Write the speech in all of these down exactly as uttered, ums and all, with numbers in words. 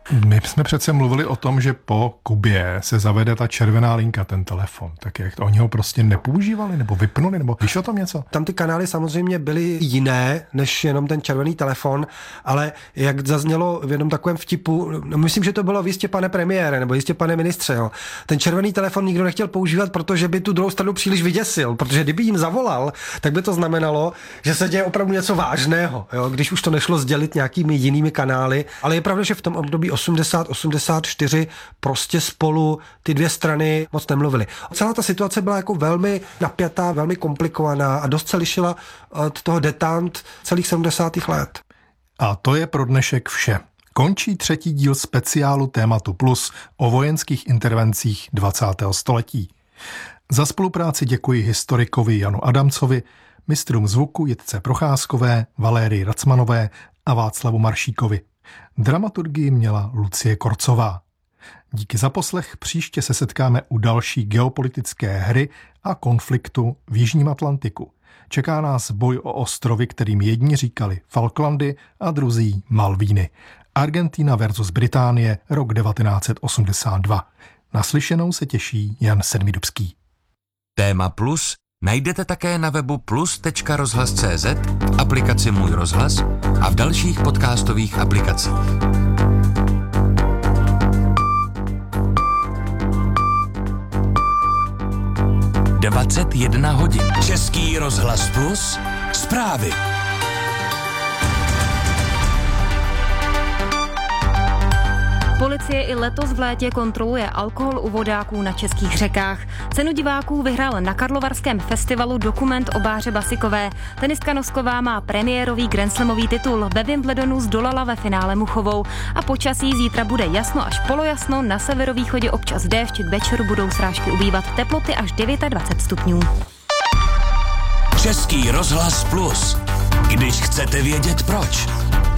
My jsme přece mluvili o tom, že po Kubě se zavede ta červená linka, ten telefon. Tak jak to, oni ho prostě nepoužívali nebo vypnuli, nebo víš o tom něco? Tam ty kanály samozřejmě byly jiné, než jenom ten červený telefon, ale jak zaznělo v jednom takovém vtipu, no myslím, že to bylo v jistě pane premiére, nebo jistě pane ministře, jo. Ten červený telefon nikdo nechtěl používat, protože by tu druhou stranu příliš vyděsil, protože kdyby jim zavolal, tak by to znamenalo, že se děje opravdu něco vážného, jo, když už to nešlo sdělit nějakými jinými kanály, ale je pravda, že v tom období osmdesát osmdesát čtyři prostě spolu ty dvě strany moc nemluvily. Celá ta situace byla jako velmi napjatá, velmi komplikovaná a dost se lišila od toho detant celých sedmdesátých let. A to je pro dnešek vše. Končí třetí díl speciálu Tématu Plus o vojenských intervencích dvacátého století. Za spolupráci děkuji historikovi Janu Adamcovi, mistrům zvuku Jitce Procházkové, Valérii Racmanové a Václavu Maršíkovi. Dramaturgii měla Lucie Korcová. Díky za poslech, příště se setkáme u další geopolitické hry a konfliktu v Jižním Atlantiku. Čeká nás boj o ostrovy, kterým jedni říkali Falklandy a druzí Malvíny. Argentina versus Británie, rok devatenáct set osmdesát dva. Naslyšenou se těší Jan Sedmidubský. Téma Plus najdete také na webu plus tečka rozhlas tečka cé zet, aplikaci Můj rozhlas a v dalších podcastových aplikacích. dvacet jedna hodin. Český rozhlas Plus. Zprávy. Policie i letos v létě kontroluje alkohol u vodáků na českých řekách. Cenu diváků vyhrál na Karlovarském festivalu dokument o Báře Basikové. Tenistka Nosková má premiérový grandslamový titul. Ve Wimbledonu zdolala ve finále Muchovou. A počasí zítra bude jasno až polojasno, na severovýchodě občas déšť, k večeru budou srážky ubývat, teploty až dvacet devět stupňů. Český rozhlas Plus. Když chcete vědět proč.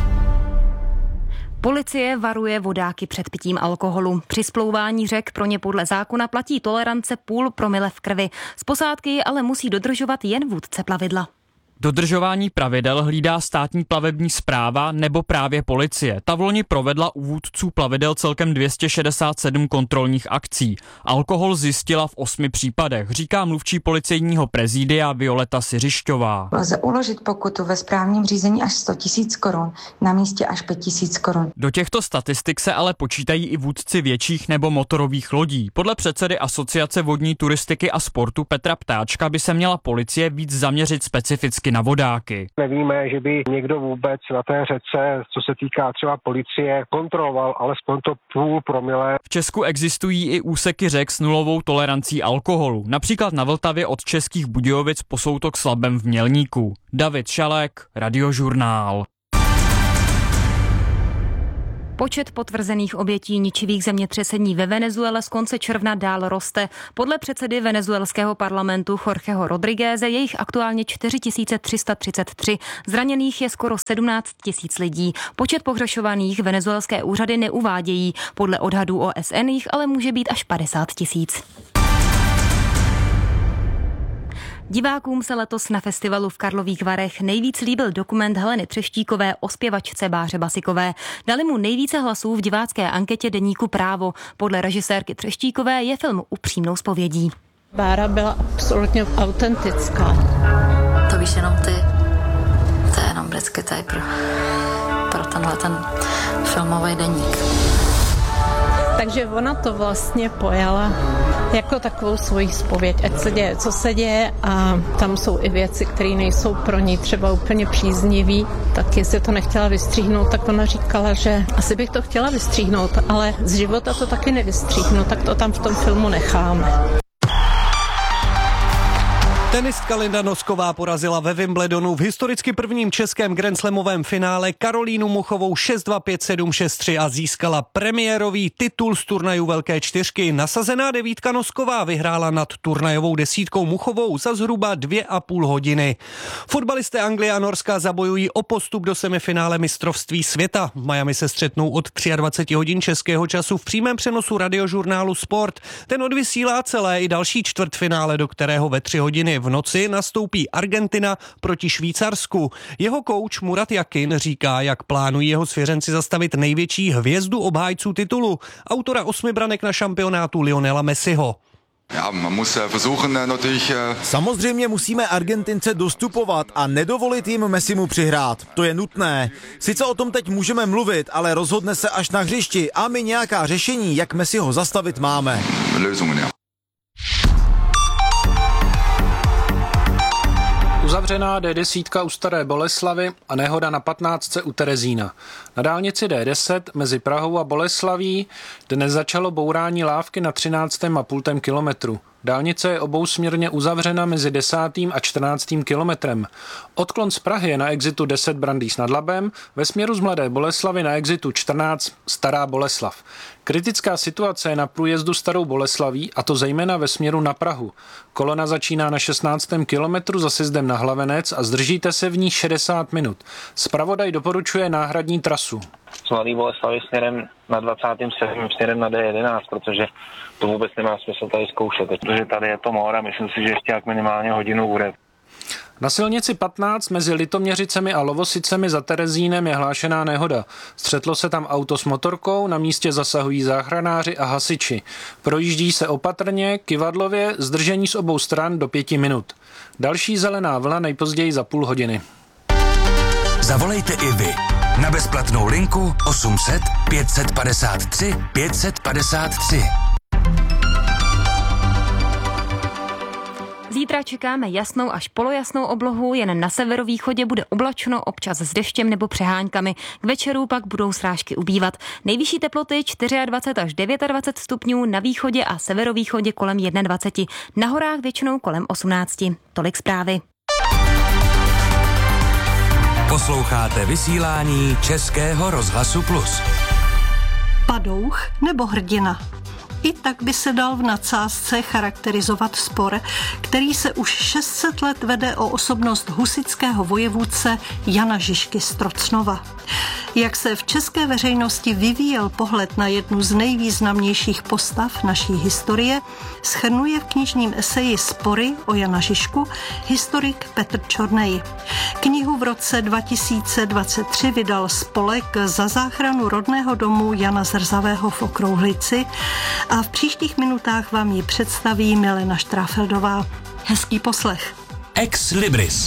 Policie varuje vodáky před pitím alkoholu. Při splouvání řek pro ně podle zákona platí tolerance půl promile v krvi. Z posádky ale musí dodržovat jen vůdce plavidla. Dodržování pravidel hlídá státní plavební správa nebo právě policie. Ta vloni provedla u vůdců plavidel celkem dvě stě šedesát sedm kontrolních akcí. Alkohol zjistila v osmi případech, říká mluvčí policejního prezidia Violeta Siřišťová. Lze uložit pokutu ve správním řízení až sto tisíc korun, na místě až pět tisíc korun. Do těchto statistik se ale počítají i vůdci větších nebo motorových lodí. Podle předsedy Asociace vodní turistiky a sportu Petra Ptáčka by se měla policie víc zaměřit specificky na vodáky. Nevíme, že by někdo vůbec na té řece, co se týká třeba policie, kontroloval alespoň to půl promile. V Česku existují i úseky řek s nulovou tolerancí alkoholu. Například na Vltavě od Českých Budějovic po soutok Slabem v Mělníku. David Šalek, Radiožurnál. Počet potvrzených obětí ničivých zemětřesení ve Venezuele z konce června dál roste. Podle předsedy venezuelského parlamentu Jorgeho Rodrigueze je jich aktuálně čtyři tisíce tři sta třicet tři. Zraněných je skoro sedmnáct tisíc lidí. Počet pohřešovaných venezuelské úřady neuvádějí. Podle odhadů O S N jich ale může být až padesát tisíc. Divákům se letos na festivalu v Karlových Varech nejvíc líbil dokument Heleny Třeštíkové o zpěvačce Báře Basikové. Dali mu nejvíce hlasů v divácké anketě deníku Právo. Podle režisérky Třeštíkové je film upřímnou zpovědí. Bára byla absolutně autentická. To víš jenom ty. To je jenom vždycky tady pro, pro tenhle ten filmový deník. Takže ona to vlastně pojala jako takovou svoji zpověď, ať se děje, co se děje, a tam jsou i věci, které nejsou pro ní třeba úplně příznivý, tak jestli to nechtěla vystříhnout, tak ona říkala, že asi bych to chtěla vystříhnout, ale z života to taky nevystříhnu, tak to tam v tom filmu necháme. Tenistka Linda Nosková porazila ve Wimbledonu v historicky prvním českém grandslamovém finále Karolínu Muchovou šest dva, pět sedm, šest tři a získala premiérový titul z turnaju Velké čtyřky. Nasazená devítka Nosková vyhrála nad turnajovou desítkou Muchovou za zhruba dvě a půl hodiny. Fotbalisté Anglie a Norska zabojují o postup do semifinále mistrovství světa. V Miami se střetnou od dvacet tři hodin českého času v přímém přenosu radiožurnálu Sport. Ten odvysílá celé i další čtvrtfinále, do kterého ve tři hodiny v v noci nastoupí Argentina proti Švýcarsku. Jeho kouč Murat Yakin říká, jak plánují jeho svěřenci zastavit největší hvězdu obhájců titulu, autora osmi branek na šampionátu Lionela Messiho. Samozřejmě musíme Argentince dostupovat a nedovolit jim Messimu přihrát. To je nutné. Sice o tom teď můžeme mluvit, ale rozhodne se až na hřišti a my nějaká řešení, jak Messiho zastavit, máme. Uzavřená D deset u Staré Boleslavi a nehoda na patnáctce u Terezína. Na dálnici D deset mezi Prahou a Boleslaví dnes začalo bourání lávky na třináctém a půl kilometru. Dálnice je obousměrně uzavřena mezi desátým a čtrnáctým kilometrem. Odklon z Prahy je na exitu deset Brandýs nad Labem, ve směru z Mladé Boleslavy na exitu čtrnáct Stará Boleslav. Kritická situace je na průjezdu Starou Boleslaví, a to zejména ve směru na Prahu. Kolona začíná na šestnáctém kilometru za sjezdem na Hlavenec a zdržíte se v ní šedesát minut. Zpravodaj doporučuje náhradní trasu. Z Mladé Boleslavy směrem na dvacátém sedmém směrem na D jedenáct, protože to vůbec nemá smysl tady zkoušet, protože tady je to mor a myslím si, že ještě jak minimálně hodinu bude. Na silnici patnáct mezi Litoměřicemi a Lovosicemi za Terezínem je hlášená nehoda. Střetlo se tam auto s motorkou, na místě zasahují záchranáři a hasiči. Projíždí se opatrně, kyvadlově, zdržení z obou stran do pěti minut. Další zelená vlna nejpozději za půl hodiny. Zavolejte i vy na bezplatnou linku osm set pět set padesát tři pět set padesát tři. Zítra čekáme jasnou až polojasnou oblohu, jen na severovýchodě bude oblačno, občas s deštěm nebo přeháňkami. K večeru pak budou srážky ubývat. Nejvyšší teploty dvacet čtyři až dvacet devět stupňů, na východě a severovýchodě kolem dvacet jedna, na horách většinou kolem osmnáct. Tolik zprávy. Posloucháte vysílání Českého rozhlasu Plus. Padouch nebo hrdina? I tak by se dal v nadsázce charakterizovat spor, který se už šest set let vede o osobnost husitského vojevůdce Jana Žižky z Trocnova. Jak se v české veřejnosti vyvíjel pohled na jednu z nejvýznamnějších postav naší historie, shrnuje v knižním eseji Spory o Jana Žižku historik Petr Čornej. Knihu v roce dva tisíce dvacet tři vydal spolek Za záchranu rodného domu Jana Zrzavého v Okrouhlici a v příštích minutách vám ji představí Milena Štráfeldová. Hezký poslech. Ex Libris.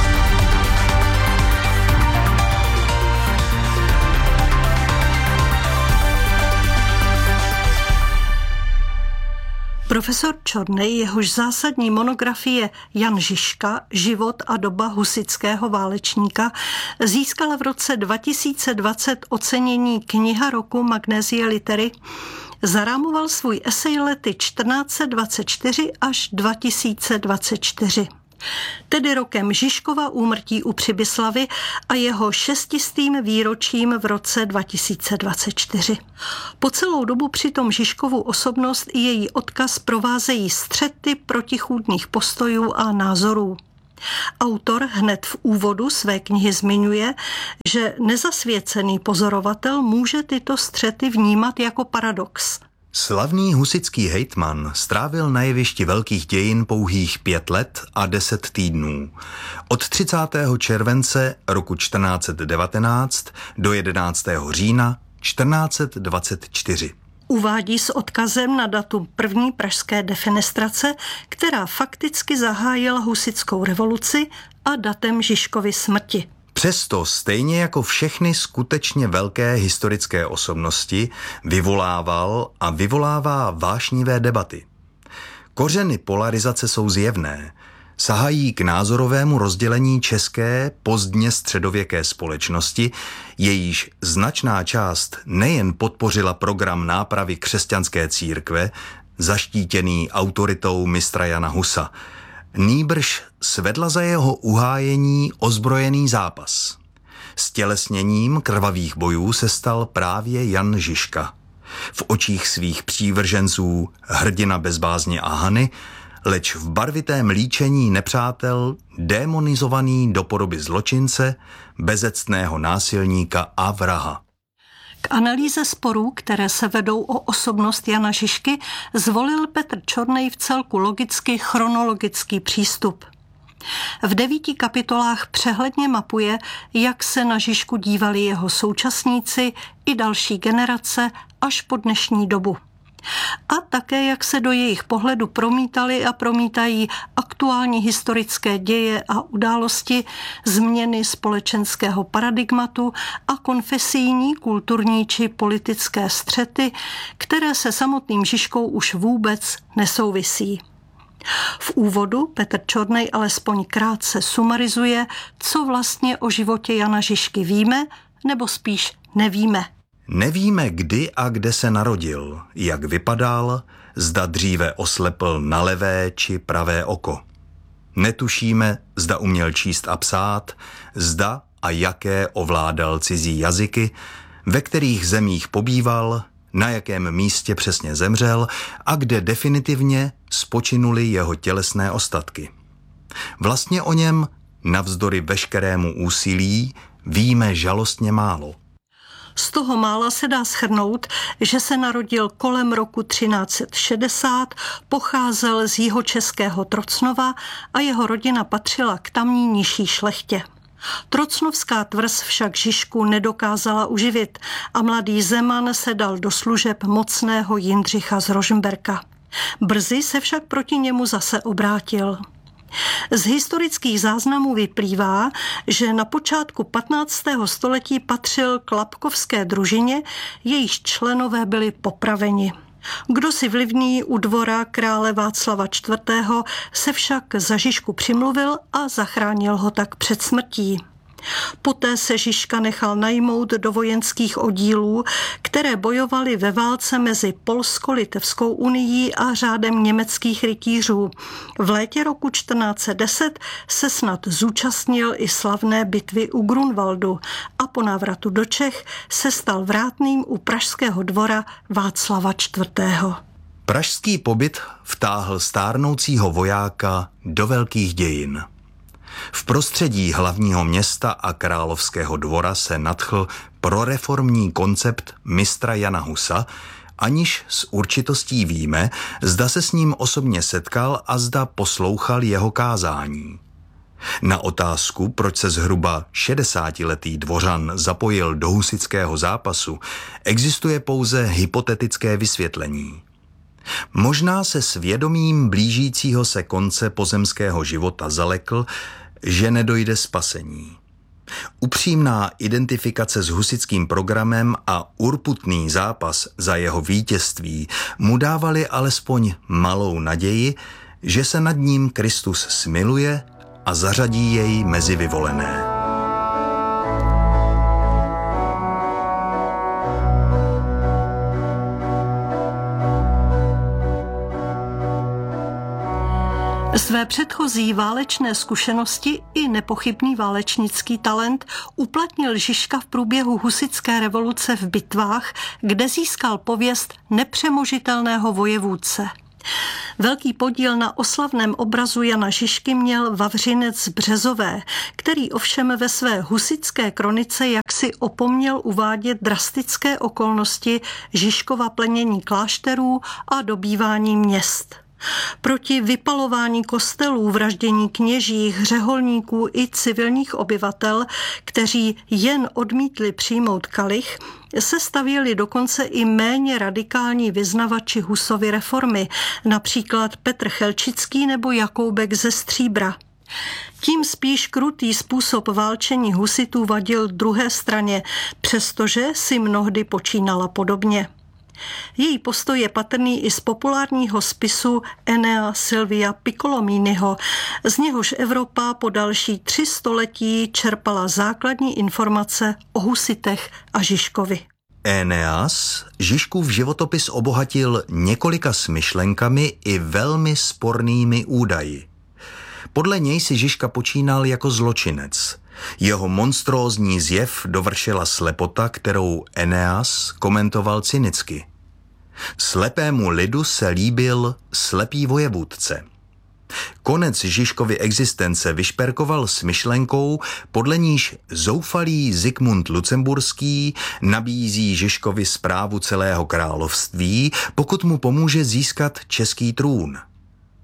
Profesor Čornej, jehož zásadní monografie Jan Žižka, život a doba husitského válečníka, získala v roce dva tisíce dvacet ocenění Kniha roku Magnézie Litery, zarámoval svůj esej lety čtrnáct dvacet čtyři až dva tisíce dvacet čtyři. Tedy rokem Žižkova úmrtí u Přibyslavy a jeho šestistým výročím v roce dva tisíce dvacet čtyři. Po celou dobu přitom Žižkovu osobnost i její odkaz provázejí střety protichůdných postojů a názorů. Autor hned v úvodu své knihy zmiňuje, že nezasvěcený pozorovatel může tyto střety vnímat jako paradox. Slavný husitský hejtman strávil na jevišti velkých dějin pouhých pět let a deset týdnů. Od třicátého července roku čtrnáct devatenáct do jedenáctého října čtrnáct dvacet čtyři. Uvádí s odkazem na datum první pražské defenestrace, která fakticky zahájila husitskou revoluci, a datem Žižkovy smrti. Přesto stejně jako všechny skutečně velké historické osobnosti vyvolával a vyvolává vášnivé debaty. Kořeny polarizace jsou zjevné. Sahají k názorovému rozdělení české pozdně středověké společnosti, jejíž značná část nejen podpořila program nápravy křesťanské církve, zaštítěný autoritou mistra Jana Husa, nýbrž svedla za jeho uhájení ozbrojený zápas. Stělesněním krvavých bojů se stal právě Jan Žižka. V očích svých přívrženců hrdina bez bázně a hany, leč v barvitém líčení nepřátel démonizovaný do podoby zločince, bezectného násilníka a vraha. K analýze sporů, které se vedou o osobnost Jana Žižky, zvolil Petr Čornej v celku logicky chronologický přístup. V devíti kapitolách přehledně mapuje, jak se na Žižku dívali jeho současníci i další generace až po dnešní dobu. A také, jak se do jejich pohledu promítaly a promítají aktuální historické děje a události, změny společenského paradigmatu a konfesijní, kulturní či politické střety, které se samotným Žižkou už vůbec nesouvisí. V úvodu Petr Čornej alespoň krátce sumarizuje, co vlastně o životě Jana Žižky víme, nebo spíš nevíme. Nevíme, kdy a kde se narodil, jak vypadal, zda dříve oslepl na levé či pravé oko. Netušíme, zda uměl číst a psát, zda a jaké ovládal cizí jazyky, ve kterých zemích pobýval, na jakém místě přesně zemřel a kde definitivně spočinuly jeho tělesné ostatky. Vlastně o něm, navzdory veškerému úsilí, víme žalostně málo. Z toho mála se dá shrnout, že se narodil kolem roku třináct set šedesát, pocházel z jihočeského Trocnova a jeho rodina patřila k tamní nižší šlechtě. Trocnovská tvrz však Žižku nedokázala uživit a mladý Zeman se dal do služeb mocného Jindřicha z Rožmberka. Brzy se však proti němu zase obrátil. Z historických záznamů vyplývá, že na počátku patnáctého století patřil k Lapkovské družině, jejíž členové byli popraveni. Kdosi vlivný u dvora krále Václava čtvrtého. se však za Žižku přimluvil a zachránil ho tak před smrtí. Poté se Žižka nechal najmout do vojenských oddílů, které bojovaly ve válce mezi Polsko-Litevskou unií a řádem německých rytířů. V létě roku čtrnáct set deset se snad zúčastnil i slavné bitvy u Grunwaldu a po návratu do Čech se stal vrátným u pražského dvora Václava čtvrtého. Pražský pobyt vtáhl stárnoucího vojáka do velkých dějin. V prostředí hlavního města a královského dvora se nadchl proreformní koncept mistra Jana Husa, aniž s určitostí víme, zda se s ním osobně setkal a zda poslouchal jeho kázání. Na otázku, proč se zhruba šedesátiletý dvořan zapojil do husitského zápasu, existuje pouze hypotetické vysvětlení. Možná se svědomím blížícího se konce pozemského života zalekl, že nedojde spasení. Upřímná identifikace s husitským programem a urputný zápas za jeho vítězství mu dávali alespoň malou naději, že se nad ním Kristus smiluje a zařadí jej mezi vyvolené. Své předchozí válečné zkušenosti i nepochybný válečnický talent uplatnil Žižka v průběhu husitské revoluce v bitvách, kde získal pověst nepřemožitelného vojevůdce. Velký podíl na oslavném obrazu Jana Žižky měl Vavřinec z Březové, který ovšem ve své husitské kronice jaksi opomněl uvádět drastické okolnosti Žižkova plenění klášterů a dobývání měst. Proti vypalování kostelů, vraždění kněží, řeholníků i civilních obyvatel, kteří jen odmítli přijmout kalich, se stavěli dokonce i méně radikální vyznavači Husovy reformy, například Petr Chelčický nebo Jakoubek ze Stříbra. Tím spíš krutý způsob válčení husitů vadil druhé straně, přestože si mnohdy počínala podobně. Její postoj je patrný i z populárního spisu Enea Silvia Piccolominiho, z něhož Evropa po další tři století čerpala základní informace o husitech a Žižkovi. Eneas Žižkův životopis obohatil několika smyšlenkami i velmi spornými údaji. Podle něj si Žižka počínal jako zločinec. Jeho monstrózní zjev dovršila slepota, kterou Eneas komentoval cynicky. Slepému lidu se líbil slepý vojevůdce. Konec Žižkovy existence vyšperkoval s myšlenkou, podle níž zoufalý Zikmund Lucemburský nabízí Žižkovi správu celého království, pokud mu pomůže získat český trůn.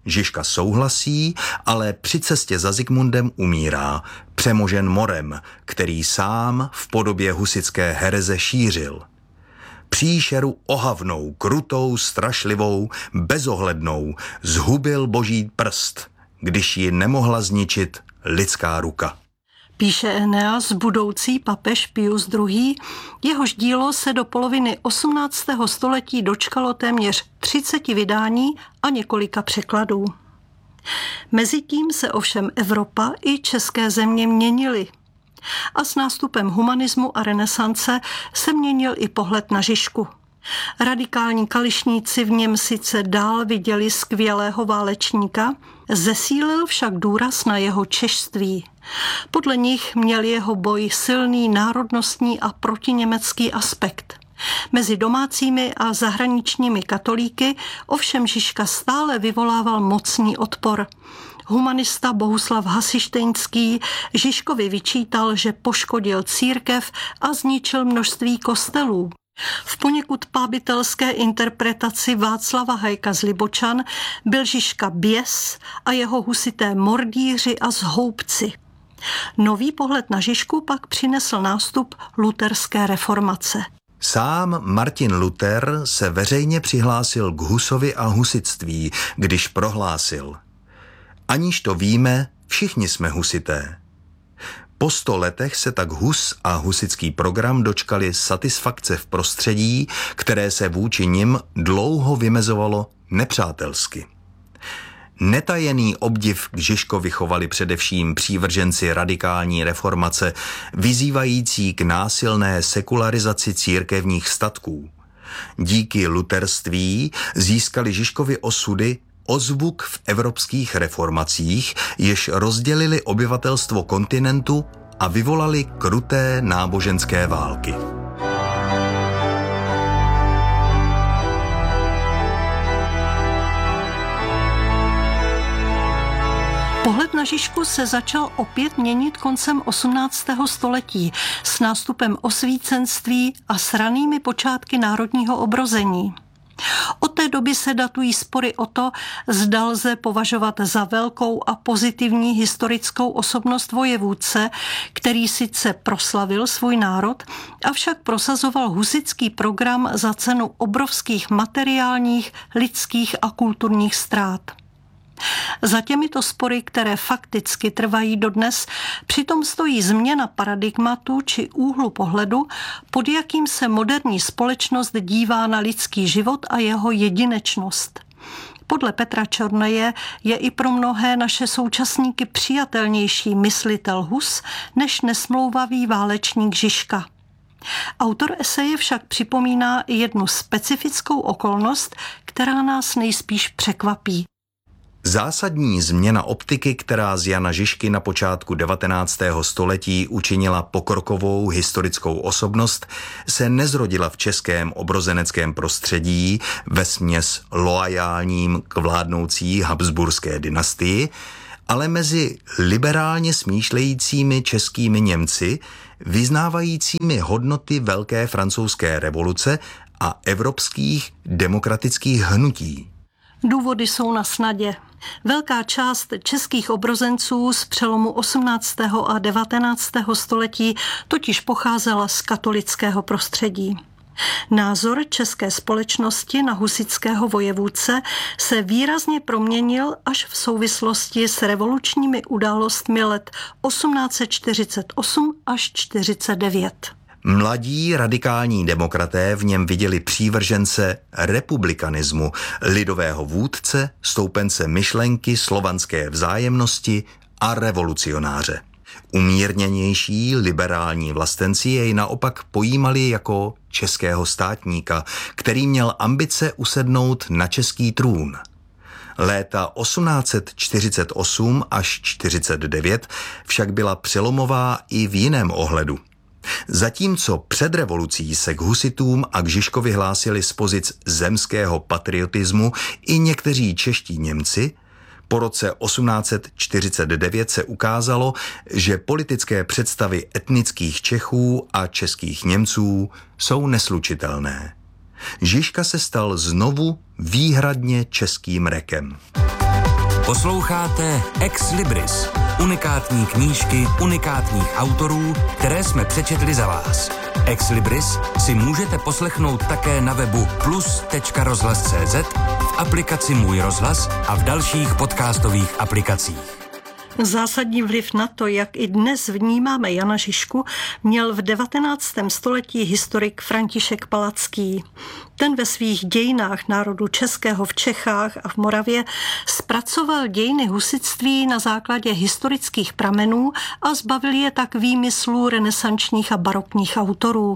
Žižka souhlasí, ale při cestě za Zikmundem umírá, přemožen morem, který sám v podobě husitské hereze šířil. Příšeru ohavnou, krutou, strašlivou, bezohlednou zhubil boží prst, když ji nemohla zničit lidská ruka. Píše Eneas, budoucí papež Pius druhý. Jehož dílo se do poloviny osmnáctého století dočkalo téměř třiceti vydání a několika překladů. Mezitím se ovšem Evropa i české země měnily. A s nástupem humanismu a renesance se měnil i pohled na Žižku. Radikální kališníci v něm sice dál viděli skvělého válečníka, zesílil však důraz na jeho češství. Podle nich měl jeho boj silný národnostní a protiněmecký aspekt. Mezi domácími a zahraničními katolíky ovšem Žižka stále vyvolával mocný odpor. Humanista Bohuslav Hasištejnský Žižkovi vyčítal, že poškodil církev a zničil množství kostelů. V poněkud pábitelské interpretaci Václava Hajka z Libočan byl Žižka běs a jeho husité mordíři a zhoubci. Nový pohled na Žižku pak přinesl nástup luterské reformace. Sám Martin Luther se veřejně přihlásil k Husovi a husitství, když prohlásil: aniž to víme, všichni jsme husité. Po sto letech se tak Hus a husitský program dočkali satisfakce v prostředí, které se vůči nim dlouho vymezovalo nepřátelsky. Netajený obdiv k Žižkovi chovali především přívrženci radikální reformace, vyzývající k násilné sekularizaci církevních statků. Díky luterství získali Žižkovi osudy ozvuk v evropských reformacích, jež rozdělili obyvatelstvo kontinentu a vyvolali kruté náboženské války. Pohled na Žižku se začal opět měnit koncem osmnáctého století s nástupem osvícenství a s ranými počátky národního obrození. Od té doby se datují spory o to, zda lze považovat za velkou a pozitivní historickou osobnost vojevůdce, který sice proslavil svůj národ, avšak prosazoval husitský program za cenu obrovských materiálních, lidských a kulturních ztrát. Za těmito spory, které fakticky trvají dodnes, přitom stojí změna paradigmatu či úhlu pohledu, pod jakým se moderní společnost dívá na lidský život a jeho jedinečnost. Podle Petra Čorneje je i pro mnohé naše současníky přijatelnější myslitel Hus než nesmlouvavý válečník Žižka. Autor eseje však připomíná jednu specifickou okolnost, která nás nejspíš překvapí. Zásadní změna optiky, která z Jana Žižky na počátku devatenáctého století učinila pokrokovou historickou osobnost, se nezrodila v českém obrozeneckém prostředí vesměs loajálním k vládnoucí habsburské dynastii, ale mezi liberálně smýšlejícími českými Němci, vyznávajícími hodnoty Velké francouzské revoluce a evropských demokratických hnutí. Důvody jsou na snadě. Velká část českých obrozenců z přelomu osmnáctého a devatenáctého století totiž pocházela z katolického prostředí. Názor české společnosti na husitského vojevůdce se výrazně proměnil až v souvislosti s revolučními událostmi let osmnáct set čtyřicet osm až čtyřicet devět. Mladí radikální demokraté v něm viděli přívržence republikanismu, lidového vůdce, stoupence myšlenky slovanské vzájemnosti a revolucionáře. Umírněnější liberální vlastenci jej naopak pojímali jako českého státníka, který měl ambice usednout na český trůn. Léta osmnáct set čtyřicet osm až čtyřicet devět však byla přelomová i v jiném ohledu. Zatímco před revolucí se k husitům a k Žižkovi hlásili z pozic zemského patriotismu i někteří čeští Němci, po roce osmnáct set čtyřicet devět se ukázalo, že politické představy etnických Čechů a českých Němců jsou neslučitelné. Žižka se stal znovu výhradně českým rekem. Posloucháte Ex Libris, unikátní knížky unikátních autorů, které jsme přečetli za vás. Ex Libris si můžete poslechnout také na webu plus tečka rozhlas tečka cé zet, v aplikaci Můj rozhlas a v dalších podcastových aplikacích. Zásadní vliv na to, jak i dnes vnímáme Jana Žižku, měl v devatenáctém století historik František Palacký. Ten ve svých dějinách národu českého v Čechách a v Moravě zpracoval dějiny husitství na základě historických pramenů a zbavil je tak výmyslů renesančních a barokních autorů.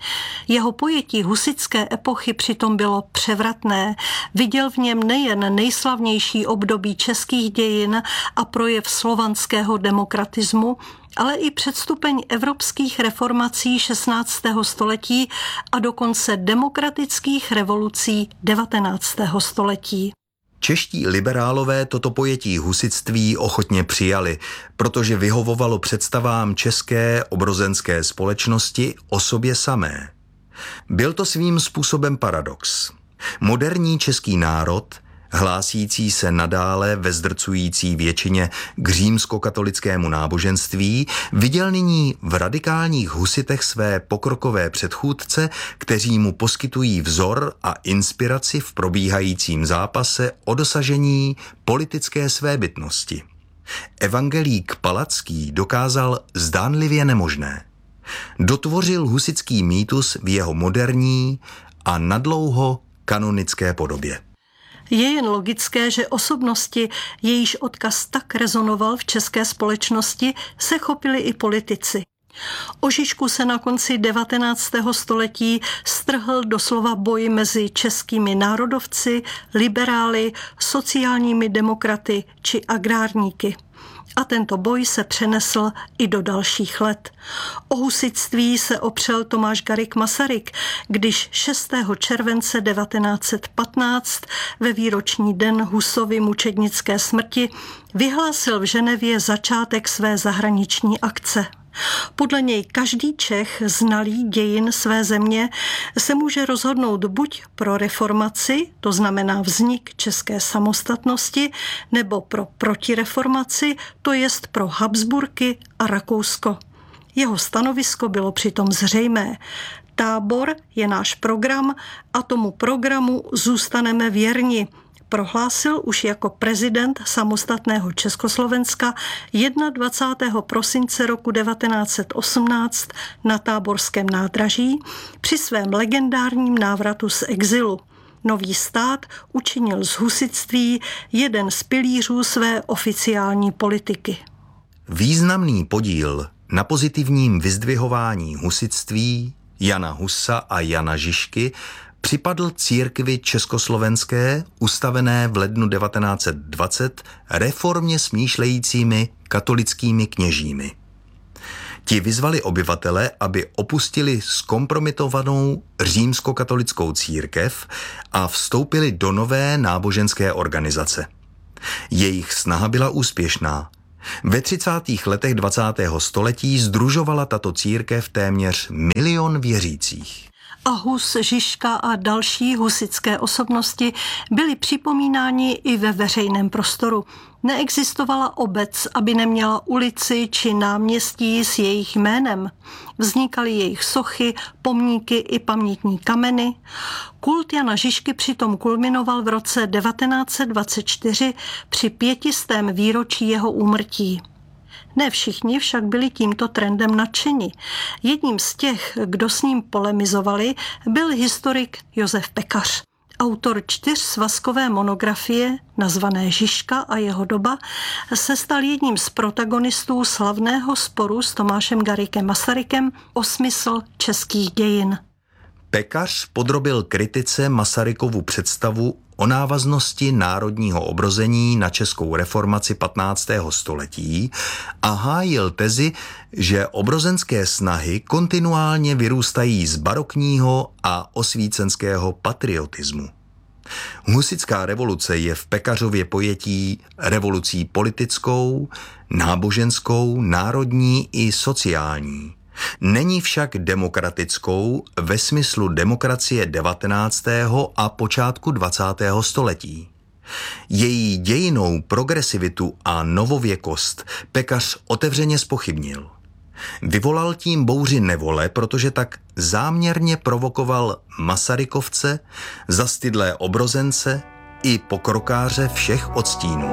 Jeho pojetí husitské epochy přitom bylo převratné. Viděl v něm nejen nejslavnější období českých dějin a projev slovanského demokratismu, ale i předstupeň evropských reformací šestnáctého století a dokonce demokratických revolucí devatenáctého století. Čeští liberálové toto pojetí husitství ochotně přijali, protože vyhovovalo představám české obrozenské společnosti o sobě samé. Byl to svým způsobem paradox. Moderní český národ, hlásící se nadále ve zdrcující většině k římskokatolickému náboženství, viděl nyní v radikálních husitech své pokrokové předchůdce, kteří mu poskytují vzor a inspiraci v probíhajícím zápase o dosažení politické svébytnosti. Evangelík Palacký dokázal zdánlivě nemožné. Dotvořil husitský mýtus v jeho moderní a nadlouho kanonické podobě. Je jen logické, že osobnosti, jejíž odkaz tak rezonoval v české společnosti, se chopili i politici. O Žižku se na konci devatenáctého století strhl doslova boj mezi českými národovci, liberály, sociálními demokraty či agrárníky. A tento boj se přenesl i do dalších let. O husitství se opřel Tomáš Garrigue Masaryk, když šestého července devatenáct set patnáct ve výroční den Husovy mučednické smrti vyhlásil v Ženevě začátek své zahraniční akce. Podle něj každý Čech, znalý dějin své země, se může rozhodnout buď pro reformaci, to znamená vznik české samostatnosti, nebo pro protireformaci, to jest pro Habsburky a Rakousko. Jeho stanovisko bylo přitom zřejmé. Tábor je náš program a tomu programu zůstaneme věrni, prohlásil už jako prezident samostatného Československa dvacátého prvního prosince roku devatenáct set osmnáct na Táborském nádraží při svém legendárním návratu z exilu. Nový stát učinil z husitství jeden z pilířů své oficiální politiky. Významný podíl na pozitivním vyzdvihování husitství Jana Husa a Jana Žižky připadl církvi československé, ustavené v lednu devatenáct set dvacet reformně smýšlejícími katolickými kněžími. Ti vyzvali obyvatele, aby opustili zkompromitovanou římskokatolickou církev a vstoupili do nové náboženské organizace. Jejich snaha byla úspěšná. Ve třicátých letech dvacátého století sdružovala tato církev téměř milion věřících. A Hus, Žižka a další husitské osobnosti byly připomínáni i ve veřejném prostoru. Neexistovala obec, aby neměla ulici či náměstí s jejich jménem. Vznikaly jejich sochy, pomníky i pamětní kameny. Kult Jana Žižky přitom kulminoval v roce devatenáct set dvacet čtyři při pětistém výročí jeho úmrtí. Ne všichni však byli tímto trendem nadšeni. Jedním z těch, kdo s ním polemizovali, byl historik Josef Pekař. Autor čtyřsvazkové monografie, nazvané Žižka a jeho doba, se stal jedním z protagonistů slavného sporu s Tomášem Garriguem Masarykem o smysl českých dějin. Pekař podrobil kritice Masarykovu představu o návaznosti národního obrození na českou reformaci patnáctého století a hájil tezi, že obrozenské snahy kontinuálně vyrůstají z barokního a osvícenského patriotismu. Husitská revoluce je v Pekařově pojetí revolucí politickou, náboženskou, národní i sociální. Není však demokratickou ve smyslu demokracie devatenáctého a počátku dvacátého století. Její dějinou progresivitu a novověkost Pekař otevřeně zpochybnil. Vyvolal tím bouři nevole, protože tak záměrně provokoval Masarykovce, zastydlé obrozence i pokrokáře všech odstínů.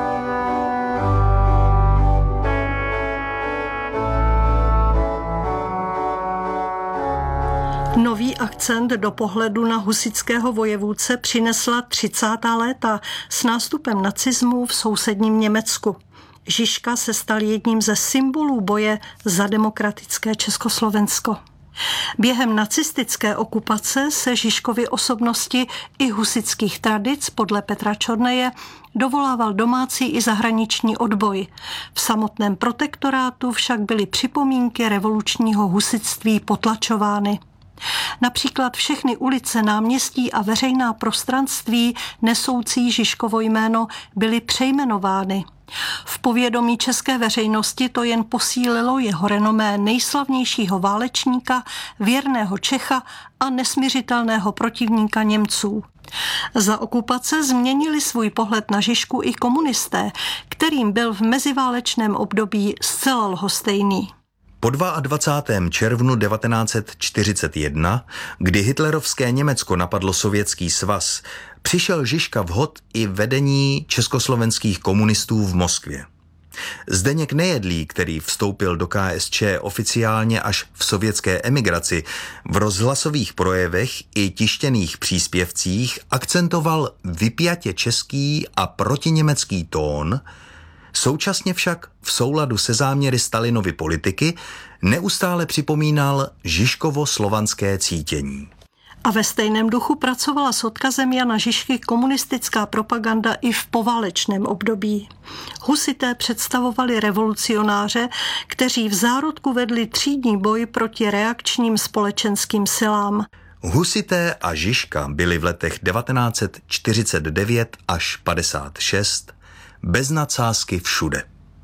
Nový akcent do pohledu na husitského vojevůdce přinesla třicátá léta s nástupem nacismu v sousedním Německu. Žižka se stal jedním ze symbolů boje za demokratické Československo. Během nacistické okupace se Žižkovy osobnosti i husitských tradic podle Petra Čorneje dovolával domácí i zahraniční odboj. V samotném protektorátu však byly připomínky revolučního husitství potlačovány. Například všechny ulice, náměstí a veřejná prostranství nesoucí Žižkovo jméno byly přejmenovány. V povědomí české veřejnosti to jen posílilo jeho renomé nejslavnějšího válečníka, věrného Čecha a nesmiřitelného protivníka Němců. Za okupace změnili svůj pohled na Žižku i komunisté, kterým byl v meziválečném období zcela lhostejný. Po dvacátého druhého červnu devatenáct set čtyřicet jedna, kdy hitlerovské Německo napadlo Sovětský svaz, přišel Žižka vhod i vedení československých komunistů v Moskvě. Zdeněk Nejedlý, který vstoupil do K S Č oficiálně až v sovětské emigraci, v rozhlasových projevech i tištěných příspěvcích akcentoval vypjatě český a protiněmecký tón, současně však v souladu se záměry Stalinovy politiky neustále připomínal Žižkovo-slovanské cítění. A ve stejném duchu pracovala s odkazem Jana Žižky komunistická propaganda i v poválečném období. Husité představovali revolucionáře, kteří v zárodku vedli třídní boj proti reakčním společenským silám. Husité a Žižka byli v letech devatenáct set čtyřicet devět až padesát šest bez nadsázky všude.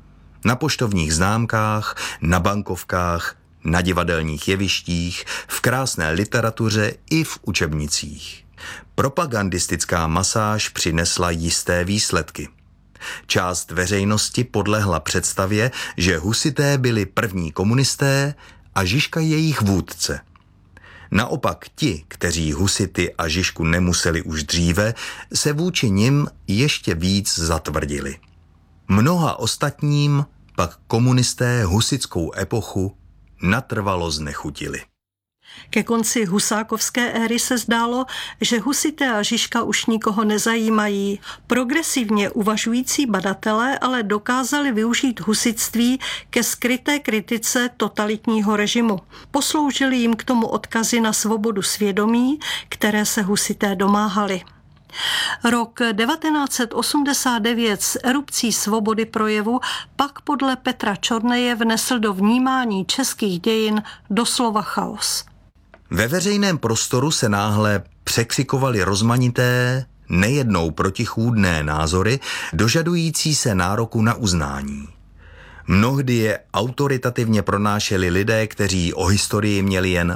Na poštovních známkách, na bankovkách, na divadelních jevištích, v krásné literatuře i v učebnicích. Propagandistická masáž přinesla jisté výsledky. Část veřejnosti podlehla představě, že husité byli první komunisté a Žižka jejich vůdce. Naopak ti, kteří husity a Žižku nemuseli už dříve, se vůči nim ještě víc zatvrdili. Mnoha ostatním pak komunisté husitskou epochu natrvalo znechutili. Ke konci husákovské éry se zdálo, že husité a Žižka už nikoho nezajímají. Progresivně uvažující badatelé ale dokázali využít husitství ke skryté kritice totalitního režimu. Posloužili jim k tomu odkazy na svobodu svědomí, které se husité domáhali. Rok devatenáct set osmdesát devět s erupcí svobody projevu pak podle Petra Čorneje vnesl do vnímání českých dějin doslova chaos. Ve veřejném prostoru se náhle překřikovaly rozmanité, nejednou protichůdné názory, dožadující se nároku na uznání. Mnohdy je autoritativně pronášeli lidé, kteří o historii měli jen